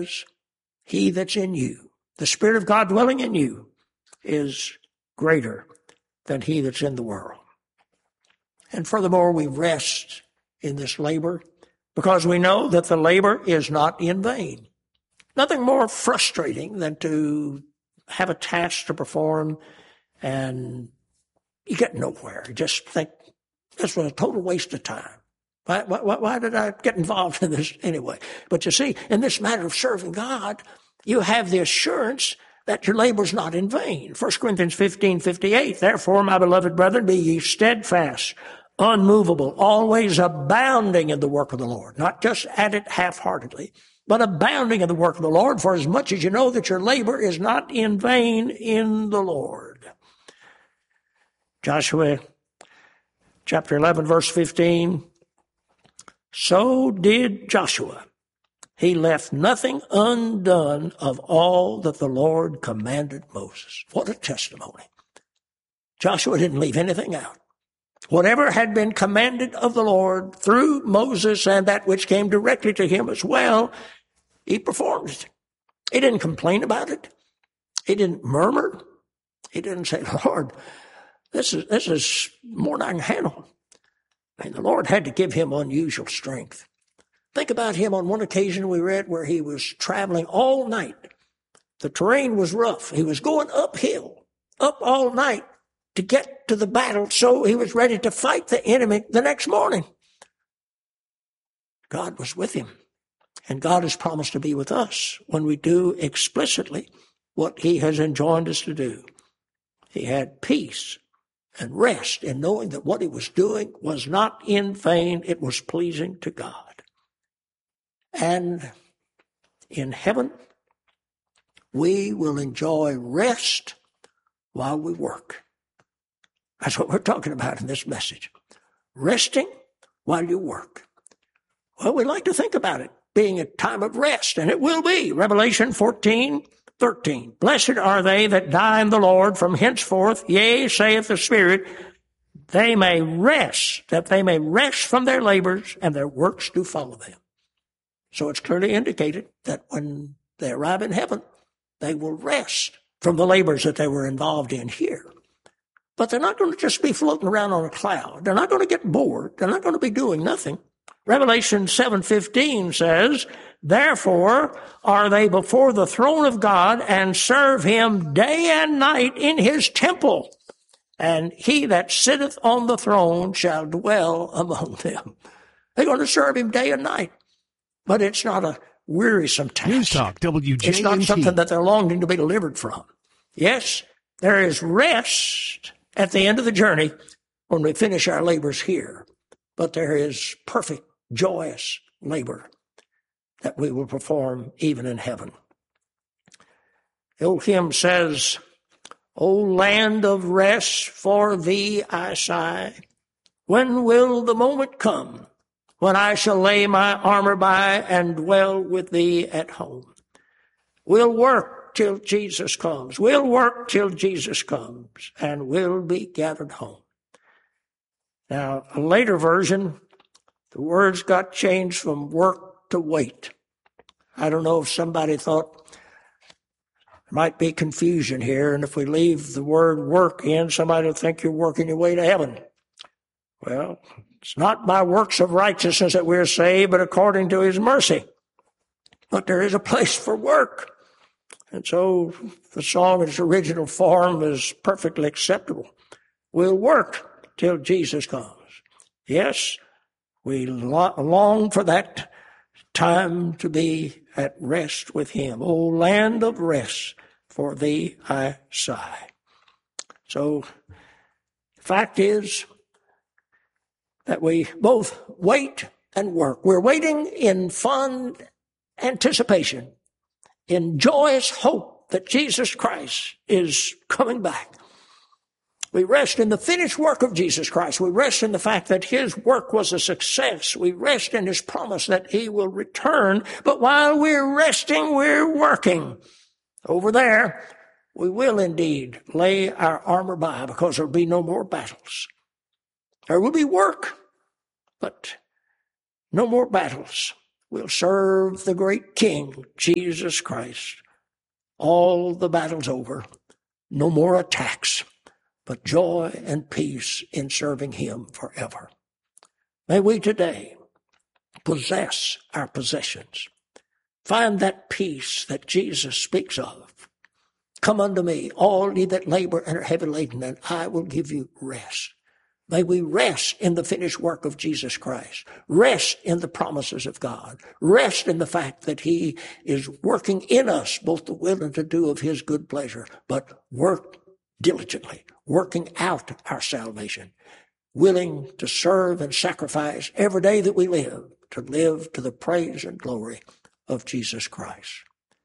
says, he that's in you, the Spirit of God dwelling in you, is greater than he that's in the world. And furthermore, we rest in this labor because we know that the labor is not in vain. Nothing more frustrating than to have a task to perform and you get nowhere. You just think, this was a total waste of time. Why did I get involved in this anyway? But you see, in this matter of serving God, you have the assurance that your labor is not in vain. 1 Corinthians 15:58, therefore, my beloved brethren, be ye steadfast, unmovable, always abounding in the work of the Lord, not just at it half-heartedly, but abounding in the work of the Lord, for as much as you know that your labor is not in vain in the Lord. Joshua chapter 11, verse 15, so did Joshua. He left nothing undone of all that the Lord commanded Moses. What a testimony. Joshua didn't leave anything out. Whatever had been commanded of the Lord through Moses and that which came directly to him as well, he performed it. He didn't complain about it. He didn't murmur. He didn't say, Lord, this is more than I can handle. And the Lord had to give him unusual strength. Think about him on one occasion we read where he was traveling all night. The terrain was rough. He was going uphill, up all night to get to the battle, so he was ready to fight the enemy the next morning. God was with him, and God has promised to be with us when we do explicitly what he has enjoined us to do. He had peace and rest in knowing that what he was doing was not in vain, it was pleasing to God. And in heaven, we will enjoy rest while we work. That's what we're talking about in this message. Resting while you work. Well, we like to think about it being a time of rest, and it will be. Revelation 14:13. Blessed are they that die in the Lord from henceforth, yea, saith the Spirit, they may rest, that they may rest from their labors, and their works do follow them. So it's clearly indicated that when they arrive in heaven, they will rest from the labors that they were involved in here. But they're not going to just be floating around on a cloud. They're not going to get bored. They're not going to be doing nothing. Revelation 7:15 says, therefore are they before the throne of God and serve him day and night in his temple. And he that sitteth on the throne shall dwell among them. They're going to serve him day and night. But it's not a wearisome task. News Talk, WJMT. It's not something that they're longing to be delivered from. Yes, there is rest at the end of the journey when we finish our labors here. But there is perfect, joyous labor that we will perform even in heaven. The old hymn says, O land of rest, for thee I sigh. When will the moment come when I shall lay my armor by and dwell with thee at home? We'll work till Jesus comes. We'll work till Jesus comes, and we'll be gathered home. Now, a later version, the words got changed from work to wait. I don't know if somebody thought there might be confusion here, and if we leave the word work in, somebody will think you're working your way to heaven. Well, it's not by works of righteousness that we're saved, but according to his mercy. But there is a place for work. And so the song in its original form is perfectly acceptable. We'll work till Jesus comes. Yes, we long for that time to be at rest with him. O land of rest, for thee I sigh. So the fact is that we both wait and work. We're waiting in fond anticipation, in joyous hope that Jesus Christ is coming back. We rest in the finished work of Jesus Christ. We rest in the fact that his work was a success. We rest in his promise that he will return. But while we're resting, we're working. Over there, we will indeed lay our armor by because there will be no more battles. There will be work, but no more battles. We'll serve the great King, Jesus Christ. All the battle's over. No more attacks, but joy and peace in serving him forever. May we today possess our possessions. Find that peace that Jesus speaks of. Come unto me, all ye that labor and are heavy laden, and I will give you rest. May we rest in the finished work of Jesus Christ. Rest in the promises of God. Rest in the fact that he is working in us both the will and to do of his good pleasure, but work diligently, working out our salvation, willing to serve and sacrifice every day that we live, to live to the praise and glory of Jesus Christ.